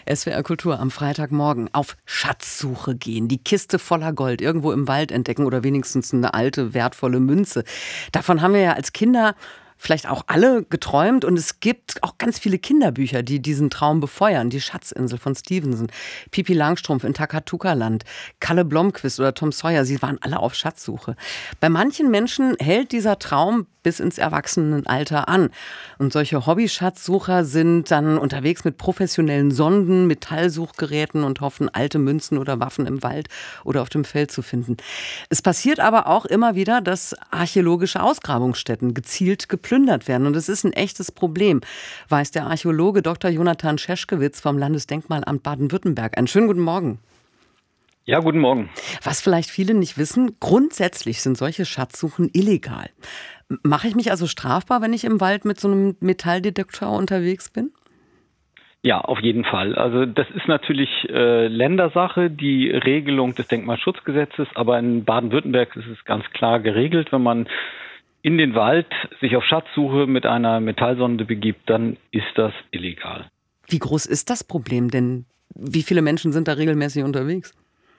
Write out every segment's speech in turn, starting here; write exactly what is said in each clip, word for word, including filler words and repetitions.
S W R Kultur am Freitagmorgen auf Schatzsuche gehen, die Kiste voller Gold irgendwo im Wald entdecken oder wenigstens eine alte, wertvolle Münze. Davon haben wir ja als Kinder vielleicht auch alle geträumt und es gibt auch ganz viele Kinderbücher, die diesen Traum befeuern. Die Schatzinsel von Stevenson, Pippi Langstrumpf in Takatuka-Land, Kalle Blomqvist oder Tom Sawyer, sie waren alle auf Schatzsuche. Bei manchen Menschen hält dieser Traum bis ins Erwachsenenalter an. Und solche Hobby-Schatzsucher sind dann unterwegs mit professionellen Sonden, Metallsuchgeräten und hoffen, alte Münzen oder Waffen im Wald oder auf dem Feld zu finden. Es passiert aber auch immer wieder, dass archäologische Ausgrabungsstätten gezielt geplündert werden. Und das ist ein echtes Problem, weiß der Archäologe Doktor Jonathan Scheschkewitz vom Landesdenkmalamt Baden-Württemberg. Einen schönen guten Morgen. Ja, guten Morgen. Was vielleicht viele nicht wissen, grundsätzlich sind solche Schatzsuchen illegal. Mache ich mich also strafbar, wenn ich im Wald mit so einem Metalldetektor unterwegs bin? Ja, auf jeden Fall. Also das ist natürlich äh, Ländersache, die Regelung des Denkmalschutzgesetzes, aber in Baden-Württemberg ist es ganz klar geregelt, wenn man in den Wald sich auf Schatzsuche mit einer Metallsonde begibt, dann ist das illegal. Wie groß ist das Problem denn? Wie viele Menschen sind da regelmäßig unterwegs?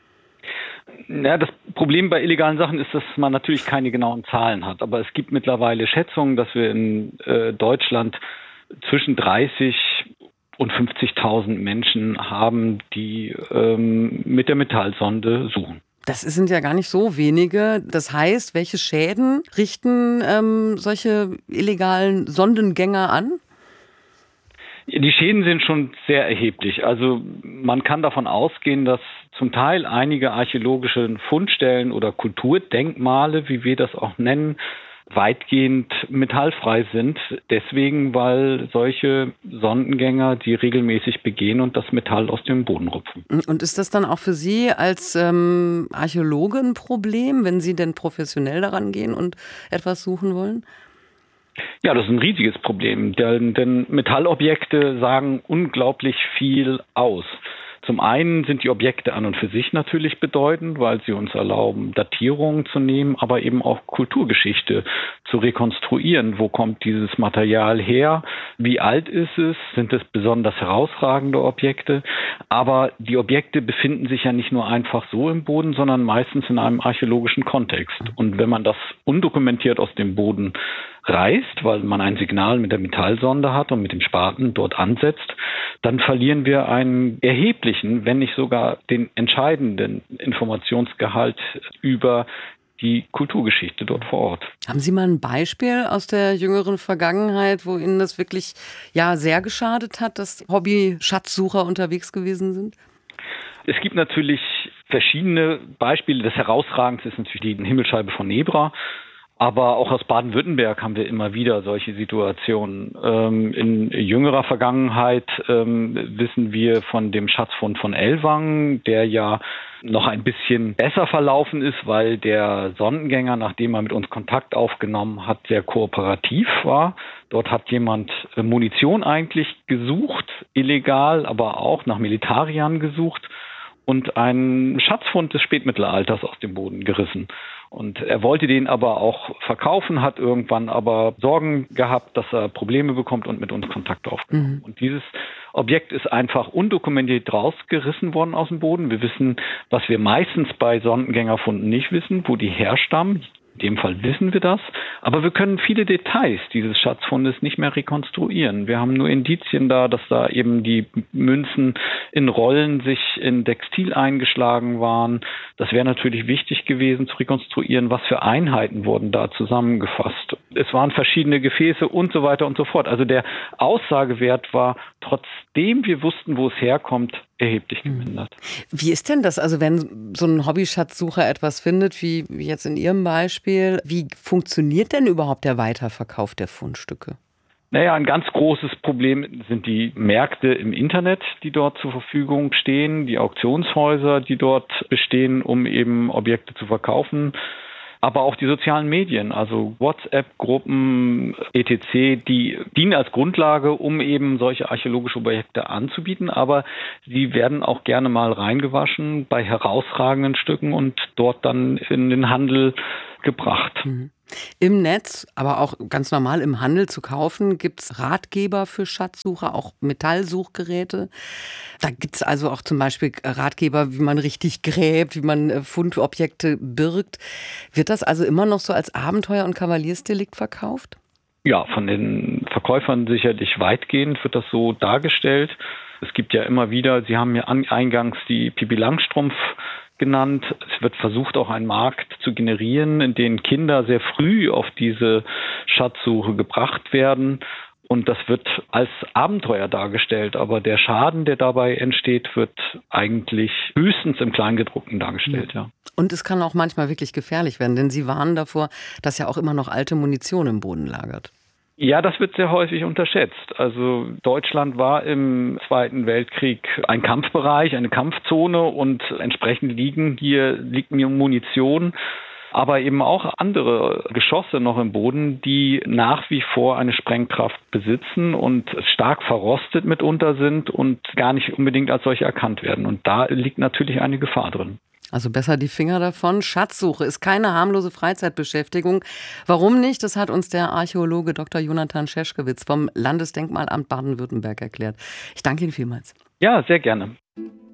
Ja, das Problem bei illegalen Sachen ist, dass man natürlich keine genauen Zahlen hat. Aber es gibt mittlerweile Schätzungen, dass wir in äh, Deutschland zwischen dreißig und fünfzigtausend Menschen haben, die ähm, mit der Metallsonde suchen. Das sind ja gar nicht so wenige. Das heißt, welche Schäden richten ähm, solche illegalen Sondengänger an? Die Schäden sind schon sehr erheblich. Also man kann davon ausgehen, dass zum Teil einige archäologische Fundstellen oder Kulturdenkmale, wie wir das auch nennen, weitgehend metallfrei sind. Deswegen, weil solche Sondengänger die regelmäßig begehen und das Metall aus dem Boden rupfen. Und ist das dann auch für Sie als ähm, Archäologe ein Problem, wenn Sie denn professionell daran gehen und etwas suchen wollen? Ja, das ist ein riesiges Problem, denn, denn Metallobjekte sagen unglaublich viel aus. Zum einen sind die Objekte an und für sich natürlich bedeutend, weil sie uns erlauben, Datierungen zu nehmen, aber eben auch Kulturgeschichte zu rekonstruieren. Wo kommt dieses Material her? Wie alt ist es? Sind es besonders herausragende Objekte? Aber die Objekte befinden sich ja nicht nur einfach so im Boden, sondern meistens in einem archäologischen Kontext. Und wenn man das undokumentiert aus dem Boden reißt, weil man ein Signal mit der Metallsonde hat und mit dem Spaten dort ansetzt, dann verlieren wir einen erheblichen, wenn nicht sogar den entscheidenden Informationsgehalt über die Kulturgeschichte dort vor Ort. Haben Sie mal ein Beispiel aus der jüngeren Vergangenheit, wo Ihnen das wirklich ja sehr geschadet hat, dass Hobby-Schatzsucher unterwegs gewesen sind? Es gibt natürlich verschiedene Beispiele. Das herausragendste ist natürlich die Himmelsscheibe von Nebra. Aber auch aus Baden-Württemberg haben wir immer wieder solche Situationen. Ähm, in jüngerer Vergangenheit ähm, wissen wir von dem Schatzfund von Ellwangen, der ja noch ein bisschen besser verlaufen ist, weil der Sondengänger, nachdem er mit uns Kontakt aufgenommen hat, sehr kooperativ war. Dort hat jemand Munition eigentlich gesucht, illegal, aber auch nach Militariern gesucht und einen Schatzfund des Spätmittelalters aus dem Boden gerissen. Und er wollte den aber auch verkaufen, hat irgendwann aber Sorgen gehabt, dass er Probleme bekommt und mit uns Kontakt aufgenommen. Mhm. Und dieses Objekt ist einfach undokumentiert rausgerissen worden aus dem Boden. Wir wissen, was wir meistens bei Sondengängerfunden nicht wissen, wo die herstammen. In dem Fall wissen wir das, aber wir können viele Details dieses Schatzfundes nicht mehr rekonstruieren. Wir haben nur Indizien da, dass da eben die Münzen in Rollen sich in Textil eingeschlagen waren. Das wäre natürlich wichtig gewesen zu rekonstruieren, was für Einheiten wurden da zusammengefasst. Es waren verschiedene Gefäße und so weiter und so fort. Also der Aussagewert war, trotzdem wir wussten, wo es herkommt, erheblich gemindert. Wie ist denn das? Also wenn so ein Hobbyschatzsucher etwas findet, wie jetzt in Ihrem Beispiel, wie funktioniert denn überhaupt der Weiterverkauf der Fundstücke? Naja, ein ganz großes Problem sind die Märkte im Internet, die dort zur Verfügung stehen, die Auktionshäuser, die dort bestehen, um eben Objekte zu verkaufen. Aber auch die sozialen Medien, also WhatsApp-Gruppen, et cetera, die dienen als Grundlage, um eben solche archäologische Objekte anzubieten. Aber sie werden auch gerne mal reingewaschen bei herausragenden Stücken und dort dann in den Handel gebracht. Mhm. Im Netz, aber auch ganz normal im Handel zu kaufen, gibt es Ratgeber für Schatzsucher, auch Metallsuchgeräte. Da gibt es also auch zum Beispiel Ratgeber, wie man richtig gräbt, wie man äh, Fundobjekte birgt. Wird das also immer noch so als Abenteuer- und Kavaliersdelikt verkauft? Ja, von den Verkäufern sicherlich weitgehend wird das so dargestellt. Es gibt ja immer wieder, Sie haben ja eingangs die Pippi Langstrumpf genannt. Es wird versucht, auch einen Markt zu generieren, in dem Kinder sehr früh auf diese Schatzsuche gebracht werden. Und das wird als Abenteuer dargestellt. Aber der Schaden, der dabei entsteht, wird eigentlich höchstens im Kleingedruckten dargestellt, ja. Und es kann auch manchmal wirklich gefährlich werden, denn Sie warnen davor, dass ja auch immer noch alte Munition im Boden lagert. Ja, das wird sehr häufig unterschätzt. Also Deutschland war im Zweiten Weltkrieg ein Kampfbereich, eine Kampfzone und entsprechend liegen hier liegt mir Munition, aber eben auch andere Geschosse noch im Boden, die nach wie vor eine Sprengkraft besitzen und stark verrostet mitunter sind und gar nicht unbedingt als solche erkannt werden. Und da liegt natürlich eine Gefahr drin. Also besser die Finger davon. Schatzsuche ist keine harmlose Freizeitbeschäftigung. Warum nicht? Das hat uns der Archäologe Doktor Jonathan Scheschkewitz vom Landesdenkmalamt Baden-Württemberg erklärt. Ich danke Ihnen vielmals. Ja, sehr gerne.